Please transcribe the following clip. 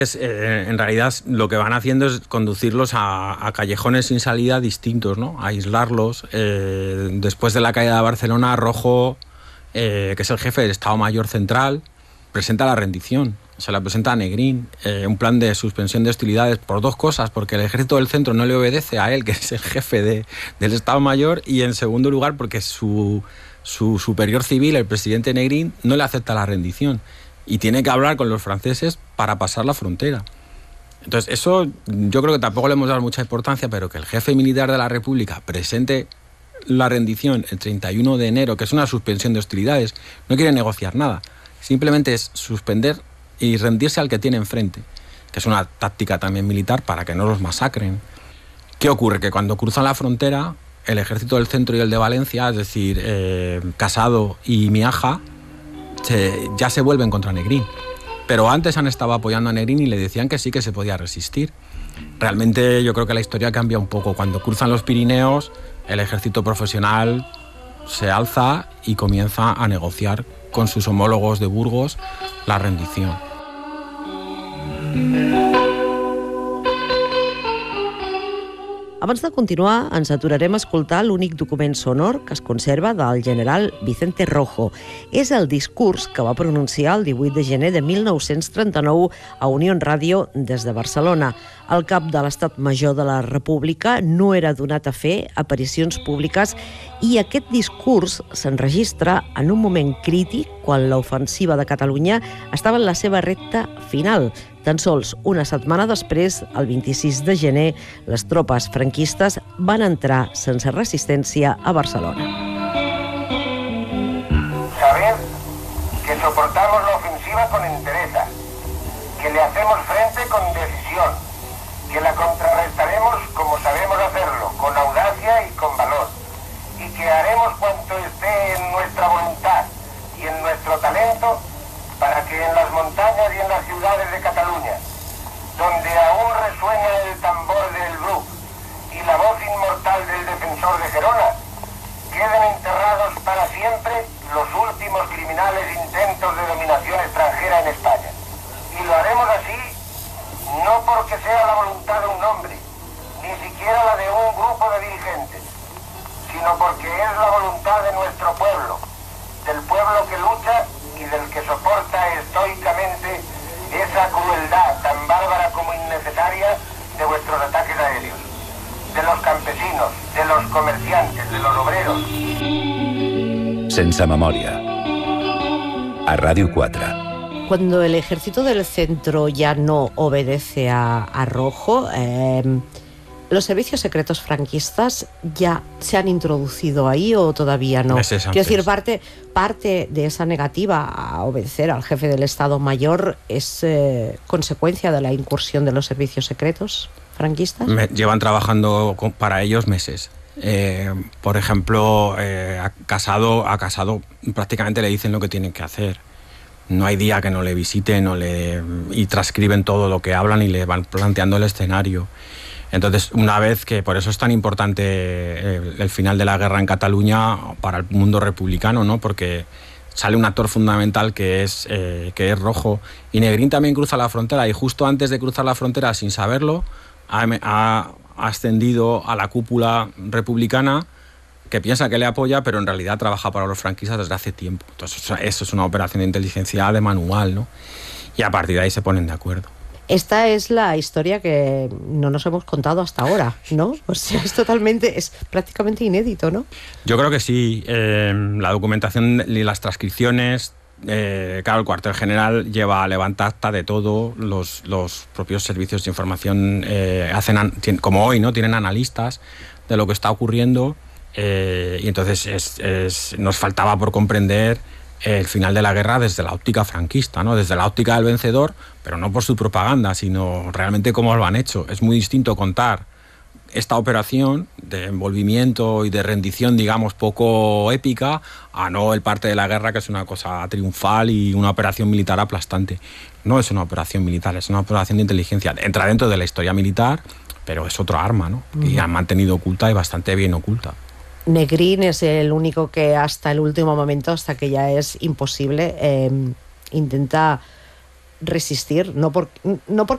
En realidad lo que van haciendo es conducirlos a callejones sin salida distintos, ¿no? A aislarlos. Después de la caída de Barcelona, Rojo, que es el jefe del Estado Mayor Central, presenta la rendición. Se la presenta a Negrín, un plan de suspensión de hostilidades por dos cosas, porque el ejército del centro no le obedece a él, que es el jefe del Estado Mayor, y en segundo lugar porque su superior civil, el presidente Negrín, no le acepta la rendición y tiene que hablar con los franceses para pasar la frontera. Entonces eso yo creo que tampoco le hemos dado mucha importancia, pero que el jefe militar de la República presente la rendición el 31 de enero, que es una suspensión de hostilidades, no quiere negociar nada, simplemente es suspender y rendirse al que tiene enfrente, que es una táctica también militar para que no los masacren. ¿Qué ocurre? Que cuando cruzan la frontera, el ejército del centro y el de Valencia, es decir, Casado y Miaja, ya se vuelven contra Negrín. Pero antes han estado apoyando a Negrín y le decían que sí que se podía resistir. Realmente yo creo que la historia cambia un poco. Cuando cruzan los Pirineos, el ejército profesional se alza y comienza a negociar con sus homólogos de Burgos la rendición. Abans de continuar, ens aturarem a escoltar l'únic document sonor que es conserva del general Vicente Rojo. És el discurs que va pronunciar el 18 de gener de 1939 a Unió Ràdio des de Barcelona. El cap de l'Estat Major de la República no era donat a fer aparicions públiques i aquest discurs s'enregistra en un moment crític quan l'ofensiva de Catalunya estava en la seva recta final. Tan sols una setmana després, el 26 de gener, les tropes franquistes van entrar sense resistència a Barcelona. Saber que soportamos la ofensiva con entereza, que le hacemos frente con decisión, que la contrarrestaremos como sabemos hacerlo, con audacia y con valor, y que haremos cuanto esté en nuestra voluntad y en nuestro talento para que en las montañas y en las ciudades de Cataluña, donde aún resuena el tambor del Bruc y la voz inmortal del defensor de Gerona, queden enterrados para siempre los últimos criminales intentos de dominación extranjera en España. Y lo haremos así, no porque sea la voluntad de un hombre, ni siquiera la de un grupo de dirigentes, sino porque es la voluntad de nuestro pueblo, del pueblo que lucha y del que soporta estoicamente esa crueldad tan bárbara como innecesaria de vuestros ataques aéreos, de los campesinos, de los comerciantes, de los obreros. Sense memòria. A Ràdio 4. Cuando el ejército del centro ya no obedece a Rojo, ¿los servicios secretos franquistas ya se han introducido ahí o todavía no? Quiero decir, parte de esa negativa a obedecer al jefe del Estado Mayor es consecuencia de la incursión de los servicios secretos franquistas. Llevan trabajando para ellos meses. Por ejemplo, a Casado prácticamente le dicen lo que tienen que hacer. No hay día que no le visiten y transcriben todo lo que hablan y le van planteando el escenario. Entonces, una vez que por eso es tan importante el final de la guerra en Cataluña para el mundo republicano, ¿no? Porque sale un actor fundamental que es Rojo. Y Negrín también cruza la frontera y justo antes de cruzar la frontera, sin saberlo, ha ascendido a la cúpula republicana que piensa que le apoya, pero en realidad trabaja para los franquistas desde hace tiempo. Entonces, eso es una operación de inteligencia de manual, ¿no? Y a partir de ahí se ponen de acuerdo. Esta es la historia que no nos hemos contado hasta ahora, ¿no? O sea, es prácticamente inédito, ¿no? Yo creo que sí. La documentación y las transcripciones, claro, el cuartel general levanta acta de todo, los propios servicios de información como hoy, ¿no? Tienen analistas de lo que está ocurriendo y entonces nos faltaba por comprender el final de la guerra desde la óptica franquista, ¿no? Desde la óptica del vencedor, pero no por su propaganda, sino realmente cómo lo han hecho. Es muy distinto contar esta operación de envolvimiento y de rendición, digamos, poco épica, a no el parte de la guerra, que es una cosa triunfal y una operación militar aplastante. No es una operación militar, es una operación de inteligencia. Entra dentro de la historia militar, pero es otra arma, ¿no? Y han mantenido oculta y bastante bien oculta. Negrín es el único que hasta el último momento, hasta que ya es imposible, intenta resistir, no porque